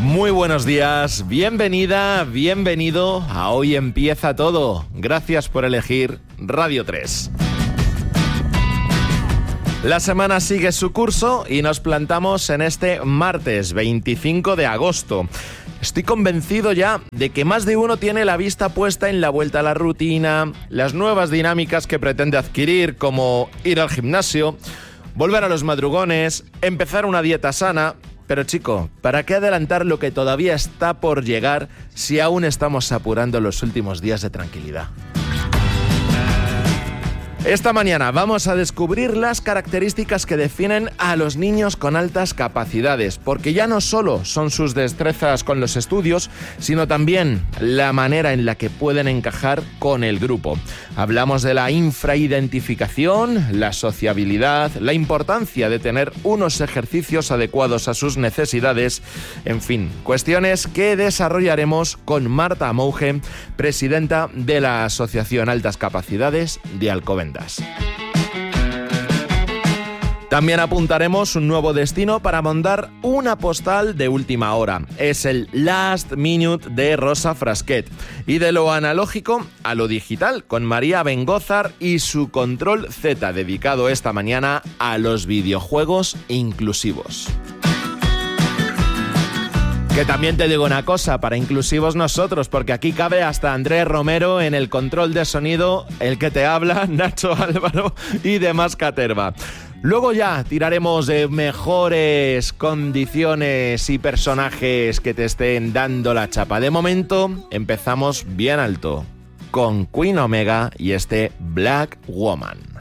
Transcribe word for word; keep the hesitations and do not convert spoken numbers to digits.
Muy buenos días, bienvenida, bienvenido a Hoy Empieza Todo. Gracias por elegir Radio tres. La semana sigue su curso y nos plantamos en este martes veinticinco de agosto. Estoy convencido ya de que más de uno tiene la vista puesta en la vuelta a la rutina, las nuevas dinámicas que pretende adquirir, como ir al gimnasio, volver a los madrugones, empezar una dieta sana. Pero chico, ¿para qué adelantar lo que todavía está por llegar si aún estamos apurando los últimos días de tranquilidad? Esta mañana vamos a descubrir las características que definen a los niños con altas capacidades, porque ya no solo son sus destrezas con los estudios, sino también la manera en la que pueden encajar con el grupo. Hablamos de la infraidentificación, la sociabilidad, la importancia de tener unos ejercicios adecuados a sus necesidades, en fin, cuestiones que desarrollaremos con Marta Amouge, presidenta de la Asociación Altas Capacidades de Alcobendas. También apuntaremos un nuevo destino para mandar una postal de última hora. Es el Last Minute de Rosa Frasquet. Y de lo analógico a lo digital, con María Bengózar y su Control Z, dedicado esta mañana a los videojuegos inclusivos. Que también te digo una cosa, para inclusivos nosotros, porque aquí cabe hasta Andrés Romero en el control de sonido, el que te habla, Nacho Álvaro y demás caterva. Luego ya tiraremos de mejores condiciones y personajes que te estén dando la chapa. De momento empezamos bien alto, con Queen Omega y este Black Woman.